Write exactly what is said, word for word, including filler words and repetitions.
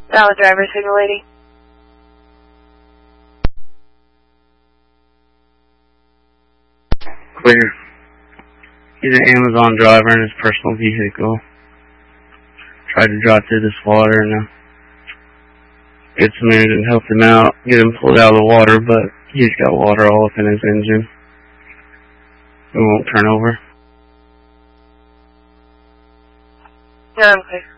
Valid driver signal, lady. Clear. He's an Amazon driver in his personal vehicle. Tried to drive through this water and uh, get some air and help him out, get him pulled out of the water, but he's got water all up in his engine. It won't turn over. No, I'm clear.